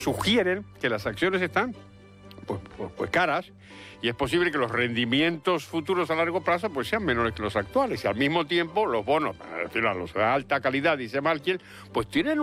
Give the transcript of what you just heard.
sugieren que las acciones están pues caras, y es posible que los rendimientos futuros a largo plazo pues sean menores que los actuales, y al mismo tiempo los bonos, a los de alta calidad, dice Malkiel, pues tienen